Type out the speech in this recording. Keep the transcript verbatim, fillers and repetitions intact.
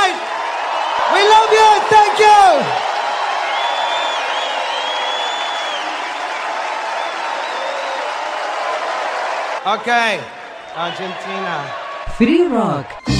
right. We love you. Thank you. Okay, Argentina. Free Rock.